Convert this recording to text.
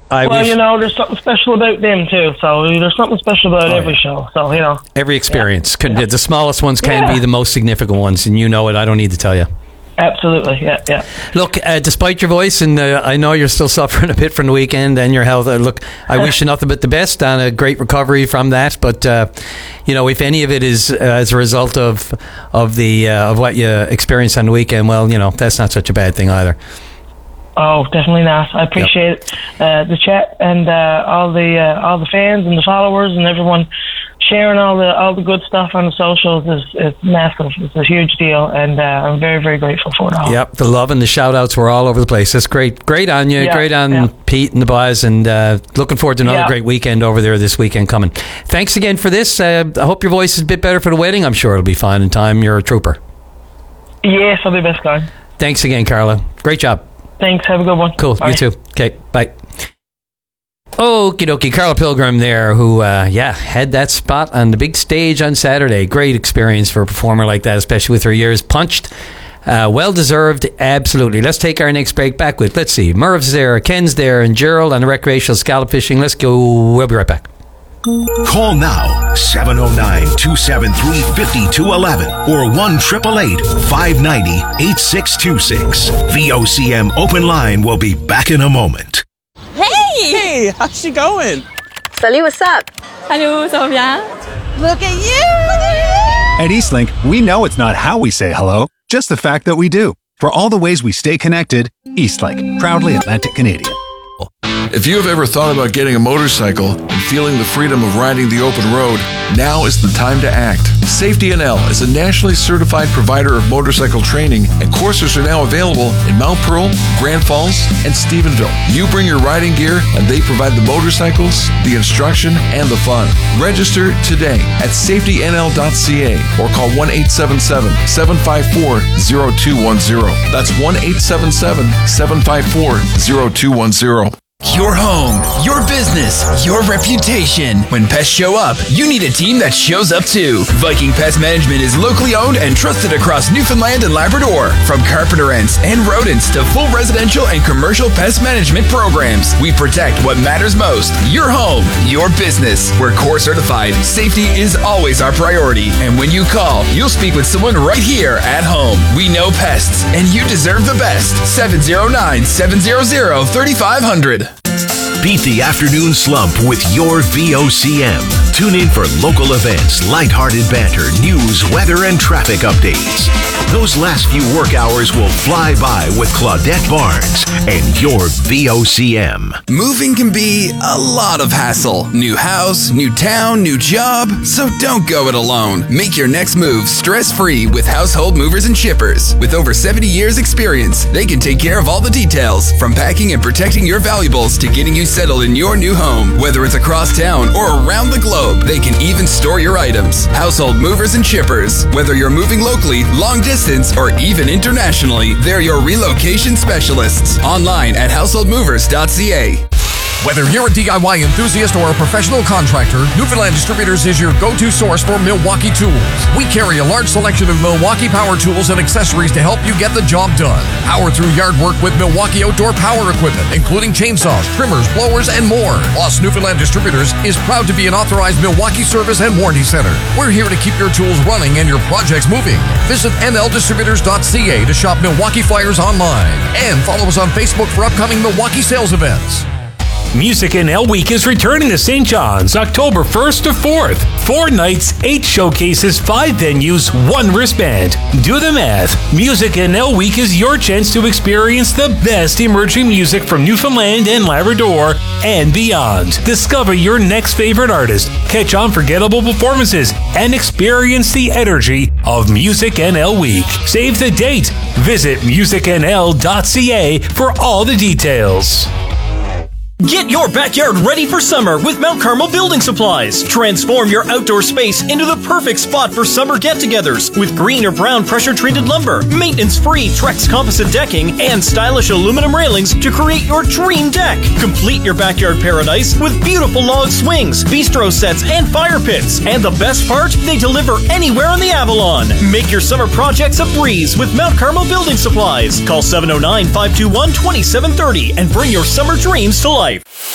There's something special about them too. So there's something special about every show. So, every experience. The smallest ones can be the most significant ones, and you know it. I don't need to tell you. Absolutely, yeah. Look, despite your voice, and I know you're still suffering a bit from the weekend and your health, I wish you nothing but the best and a great recovery from that. But, if any of it is as a result of what you experienced on the weekend, well, that's not such a bad thing either. Oh, definitely not. I appreciate the chat and all the fans and the followers and everyone sharing all the good stuff on the socials is massive. It's a huge deal, and I'm very, very grateful for it all. Yep, the love and the shout-outs were all over the place. That's great. Great on you. Great on Pete and the boys, and looking forward to another great weekend over there this weekend coming. Thanks again for this. I hope your voice is a bit better for the wedding. I'm sure it'll be fine in time. You're a trooper. Yes, I'll be best guy. Thanks again, Carla. Great job. Thanks. Have a good one. Cool. Bye. You too. Okay. Bye. Okie dokie. Carla Pilgrim there, who, had that spot on the big stage on Saturday. Great experience for a performer like that, especially with her years punched. Well deserved. Absolutely. Let's take our next break back with, let's see, Merv's there, Ken's there, and Gerald on the recreational scallop fishing. Let's go. We'll be right back. Call now, 709-273-5211 or 1-888-590-8626. VOCM Open Line will be back in a moment. Hey, how's she going? Salut, what's up? Hello, ça va bien? Look at you! At Eastlink, we know it's not how we say hello, just the fact that we do. For all the ways we stay connected, Eastlink, proudly Atlantic Canadian. If you have ever thought about getting a motorcycle and feeling the freedom of riding the open road, now is the time to act. Safety NL is a nationally certified provider of motorcycle training, and courses are now available in Mount Pearl, Grand Falls, and Stephenville. You bring your riding gear, and they provide the motorcycles, the instruction, and the fun. Register today at safetynl.ca or call 1-877-754-0210. That's 1-877-754-0210. Your home, your business, your reputation. When pests show up, you need a team that shows up too. Viking Pest Management is locally owned and trusted across Newfoundland and Labrador. From carpenter ants and rodents to full residential and commercial pest management programs, we protect what matters most. Your home, your business. We're core certified. Safety is always our priority. And when you call, you'll speak with someone right here at home. We know pests, and you deserve the best. 709-700-3500. Beat the afternoon slump with your VOCM. Tune in for local events, lighthearted banter, news, weather, and traffic updates. Those last few work hours will fly by with Claudette Barnes and your VOCM. Moving can be a lot of hassle. New house, new town, new job. So don't go it alone. Make your next move stress-free with Household Movers and Shippers. With over 70 years experience, they can take care of all the details, from packing and protecting your valuables to getting you settled in your new home. Whether it's across town or around the globe, they can even store your items. Household Movers and Shippers. Whether you're moving locally, long distance, or even internationally, they're your relocation specialists. Online at householdmovers.ca. Whether you're a DIY enthusiast or a professional contractor, Newfoundland Distributors is your go-to source for Milwaukee tools. We carry a large selection of Milwaukee power tools and accessories to help you get the job done. Power through yard work with Milwaukee outdoor power equipment, including chainsaws, trimmers, blowers, and more. Plus, Newfoundland Distributors is proud to be an authorized Milwaukee service and warranty center. We're here to keep your tools running and your projects moving. Visit nldistributors.ca to shop Milwaukee flyers online. And follow us on Facebook for upcoming Milwaukee sales events. Music NL Week is returning to St. John's October 1st to 4th. 4 nights, 8 showcases, 5 venues, 1 wristband. Do the math. Music NL Week is your chance to experience the best emerging music from Newfoundland and Labrador and beyond. Discover your next favorite artist, catch unforgettable performances, and experience the energy of Music NL Week. Save the date. Visit musicnl.ca for all the details. Get your backyard ready for summer with Mount Carmel Building Supplies. Transform your outdoor space into the perfect spot for summer get-togethers with green or brown pressure-treated lumber, maintenance-free Trex composite decking, and stylish aluminum railings to create your dream deck. Complete your backyard paradise with beautiful log swings, bistro sets, and fire pits. And the best part? They deliver anywhere on the Avalon. Make your summer projects a breeze with Mount Carmel Building Supplies. Call 709-521-2730 and bring your summer dreams to life.